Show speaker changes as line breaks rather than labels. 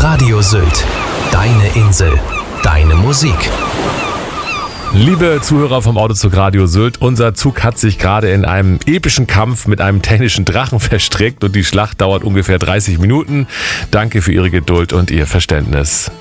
Radio Sylt. Deine Insel. Deine Musik.
Liebe Zuhörer vom Autozug Radio Sylt, unser Zug hat sich gerade in einem epischen Kampf mit einem technischen Drachen verstrickt und die Schlacht dauert ungefähr 30 Minuten. Danke für Ihre Geduld und Ihr Verständnis.